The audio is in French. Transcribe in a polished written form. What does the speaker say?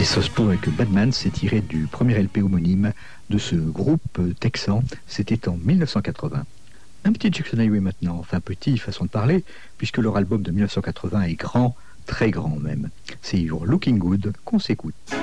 C'était South Pole avec Badman, c'est tiré du premier LP homonyme de ce groupe texan, c'était en 1980. Un petit Jackson Highway maintenant, enfin petit, façon de parler, puisque leur album de 1980 est grand, très grand même. C'est You're Looking Good qu'on s'écoute.